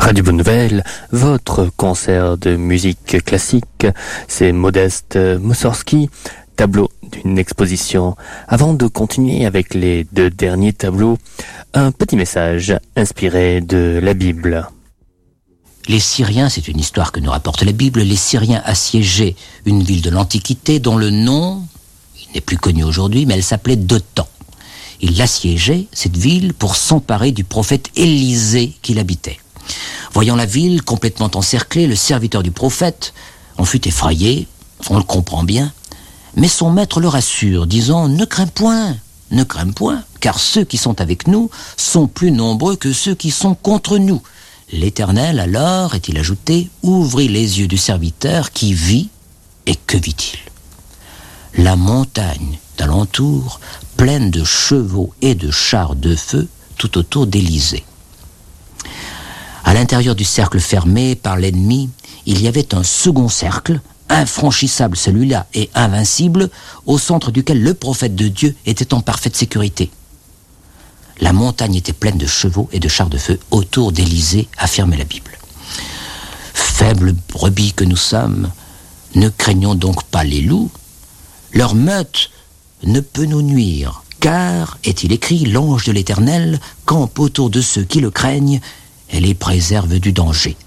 Radio Bonne Nouvelle, votre concert de musique classique, c'est Modeste Mussorgsky, tableau d'une exposition. Avant de continuer avec les 2 derniers tableaux, un petit message inspiré de la Bible. Les Syriens, c'est une histoire que nous rapporte la Bible, les Syriens assiégeaient une ville de l'Antiquité dont le nom, il n'est plus connu aujourd'hui, mais elle s'appelait Dothan. Ils l'assiégeaient, cette ville, pour s'emparer du prophète Élisée qui l'habitait. Voyant la ville complètement encerclée, le serviteur du prophète en fut effrayé, on le comprend bien, mais son maître le rassure, disant « Ne crains point, car ceux qui sont avec nous sont plus nombreux que ceux qui sont contre nous. » L'Éternel alors, est-il ajouté, ouvrit les yeux du serviteur qui vit, et que vit-il ? La montagne d'alentour, pleine de chevaux et de chars de feu, tout autour d'Élysée. À l'intérieur du cercle fermé par l'ennemi, il y avait un second cercle, infranchissable celui-là et invincible, au centre duquel le prophète de Dieu était en parfaite sécurité. La montagne était pleine de chevaux et de chars de feu autour d'Élysée, affirmait la Bible. Faibles brebis que nous sommes, ne craignons donc pas les loups. Leur meute ne peut nous nuire, car, est-il écrit, l'ange de l'Éternel campe autour de ceux qui le craignent et les préserve du danger.